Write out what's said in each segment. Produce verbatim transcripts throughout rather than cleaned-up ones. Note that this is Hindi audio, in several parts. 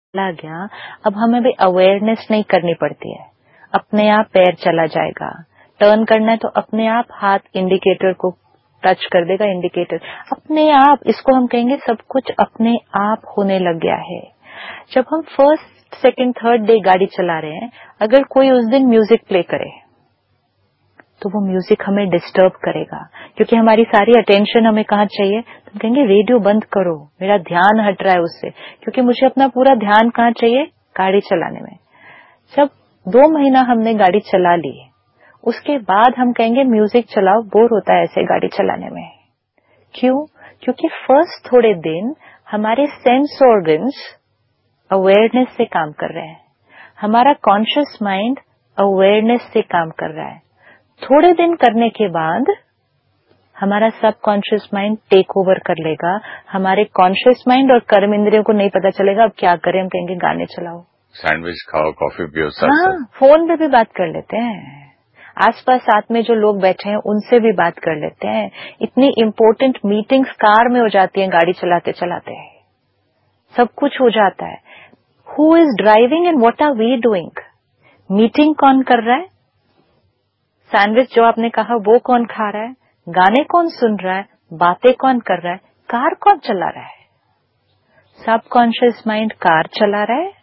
चला गया, अब हमें भी अवेयरनेस नहीं करनी पड़ती है, अपने आप पैर चला जाएगा। टर्न करना है तो अपने आप हाथ इंडिकेटर को टच कर देगा, इंडिकेटर अपने आप। इसको हम कहेंगे सब कुछ अपने आप होने लग गया है। जब हम फर्स्ट सेकंड थर्ड डे गाड़ी चला रहे हैं, अगर कोई उस दिन म्यूजिक प्ले करे तो वो म्यूजिक हमें डिस्टर्ब करेगा, क्योंकि हमारी सारी अटेंशन हमें कहाँ चाहिए। तो हम कहेंगे रेडियो बंद करो, मेरा ध्यान हट रहा है उससे, क्योंकि मुझे अपना पूरा ध्यान कहाँ चाहिए, गाड़ी चलाने में। जब दो महीना हमने गाड़ी चला ली, उसके बाद हम कहेंगे म्यूजिक चलाओ, बोर होता है ऐसे गाड़ी चलाने में। क्यों? क्योंकि फर्स्ट थोड़े दिन हमारे सेंस ऑर्गन्स अवेयरनेस से काम कर रहे हैं, हमारा कॉन्शियस माइंड अवेयरनेस से काम कर रहा है। थोड़े दिन करने के बाद हमारा सब कॉन्शियस माइंड टेक ओवर कर लेगा। हमारे कॉन्शियस माइंड और कर्म इंद्रियों को नहीं पता चलेगा अब क्या करें। हम कहेंगे गाने चलाओ, सैंडविच खाओ, कॉफी पियो, हाँ, फोन पे भी बात कर लेते हैं, आसपास साथ में जो लोग बैठे हैं उनसे भी बात कर लेते हैं। इतनी इम्पोर्टेंट मीटिंग्स कार में हो जाती हैं, गाड़ी चलाते चलाते सब कुछ हो जाता है। Who is driving and what are we doing? Meeting कौन कर रहा है? सैंडविच जो आपने कहा वो कौन खा रहा है? गाने कौन सुन रहा है? बातें कौन कर रहा है? कार कौन चला रहा है? सब कॉन्शियस माइंड कार चला रहा है,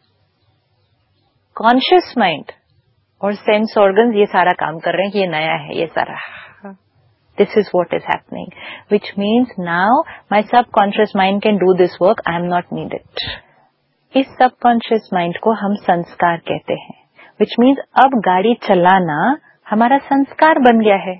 कॉन्शियस माइंड और सेंस ऑर्गन्स ये सारा काम कर रहे हैं। ये नया है, ये सारा this is what is happening, which means now my सब conscious mind can do this work, I am not needed. इस सब कॉन्शियस माइंड को हम संस्कार कहते हैं, व्हिच मीन्स अब गाड़ी चलाना हमारा संस्कार बन गया है।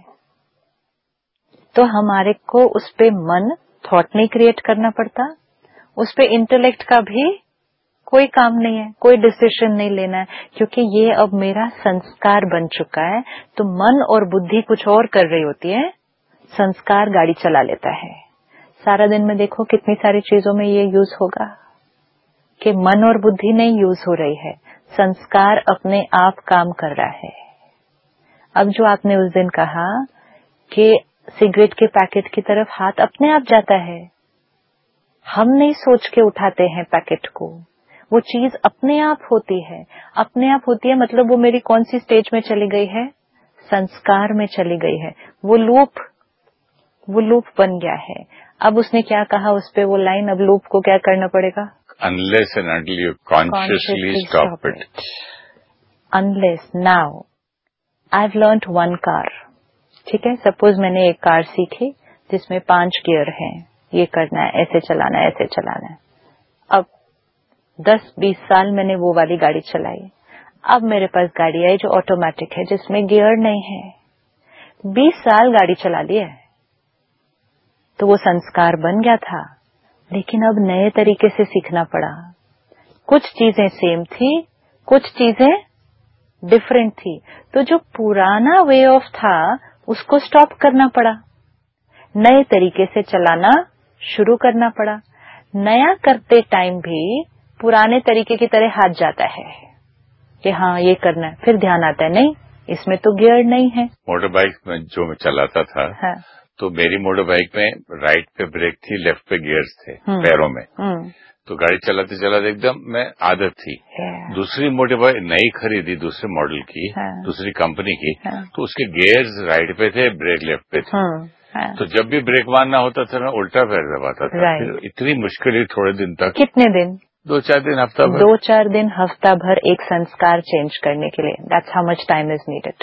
तो हमारे को उस पे मन थॉट नहीं क्रिएट करना पड़ता, उस पे इंटेलेक्ट का भी कोई काम नहीं है, कोई डिसीजन नहीं लेना है, क्योंकि ये अब मेरा संस्कार बन चुका है। तो मन और बुद्धि कुछ और कर रही होती है, संस्कार गाड़ी चला लेता है। सारा दिन में देखो कितनी सारी चीजों में ये यूज होगा कि मन और बुद्धि नहीं यूज हो रही है, संस्कार अपने आप काम कर रहा है। अब जो आपने उस दिन कहा कि सिगरेट के पैकेट की तरफ हाथ अपने आप जाता है, हम नहीं सोच के उठाते हैं पैकेट को, वो चीज अपने आप होती है। अपने आप होती है मतलब वो मेरी कौन सी स्टेज में चली गई है? संस्कार में चली गई है। वो लूप वो लूप बन गया है। अब उसने क्या कहा उस पे वो लाइन, अब लूप को क्या करना पड़ेगा? Unless and until you consciously stop it. Unless now I've learnt one car. ठीक है, सपोज मैंने एक कार सीखी जिसमें पांच गियर हैं, ये करना है, ऐसे चलाना है, ऐसे चलाना है। अब दस बीस साल मैंने वो वाली गाड़ी चलाई, अब मेरे पास गाड़ी आई जो ऑटोमेटिक है, जिसमें गियर नहीं है। बीस साल गाड़ी चला ली है तो वो संस्कार बन गया था, लेकिन अब नए तरीके से सीखना पड़ा। कुछ चीजें सेम थी, कुछ चीजें डिफरेंट थी, तो जो पुराना वे ऑफ था उसको स्टॉप करना पड़ा, नए तरीके से चलाना शुरू करना पड़ा। नया करते टाइम भी पुराने तरीके की तरह हाथ जाता है कि हाँ ये करना है, फिर ध्यान आता है नहीं इसमें तो गियर नहीं है। मोटर बाइक में जो मैं चलाता था, हाँ। तो मेरी मोटर बाइक में राइट पे ब्रेक थी, लेफ्ट पे गियर्स थे पैरों में, तो गाड़ी चलाते चलाते एकदम मैं आदत थी। दूसरी मोटर बाइक नई खरीदी, दूसरे मॉडल की, हाँ। दूसरी कंपनी की, हाँ। तो उसके गियर्स राइट पे थे, ब्रेक लेफ्ट पे थे, हाँ। तो जब भी ब्रेक मारना होता था ना उल्टा पैर दबाता था। फिर इतनी मुश्किल हुई थोड़े दिन तक। कितने दिन? दो चार दिन, हफ्ता भर। दो चार दिन, हफ्ता भर एक संस्कार चेंज करने के लिए। That's how much time is needed.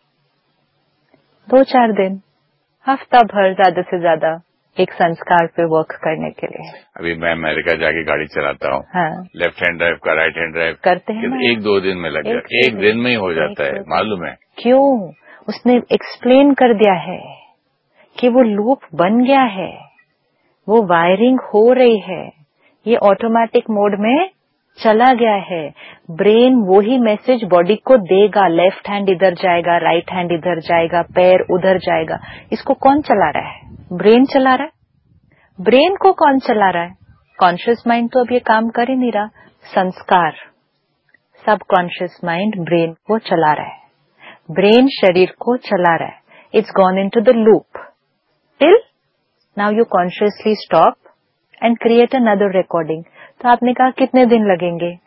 दो चार दिन, हफ्ता भर, ज्यादा से ज्यादा एक संस्कार पे वर्क करने के लिए। अभी मैं अमेरिका जाके गाड़ी चलाता हूँ, हाँ। लेफ्ट हैंड ड्राइव का, राइट हैंड ड्राइव करते हैं ना? एक दो दिन में लग जाता है, एक दिन में ही हो जाता है, मालूम है क्यों? उसने एक्सप्लेन कर दिया है कि वो लूप बन गया है, वो वायरिंग हो रही है, ये ऑटोमेटिक मोड में चला गया है। ब्रेन वही मैसेज बॉडी को देगा, लेफ्ट हैंड इधर जाएगा, राइट हैंड इधर जाएगा, पैर उधर जाएगा। इसको कौन चला रहा है? ब्रेन चला रहा है। ब्रेन को कौन चला रहा है? कॉन्शियस माइंड तो अब ये काम कर ही नहीं रहा, संस्कार, सब कॉन्शियस माइंड ब्रेन को चला रहा है, ब्रेन शरीर को चला रहा है। It's gone into the loop till now you consciously stop and create another recording. तो आपने कहा कितने दिन लगेंगे?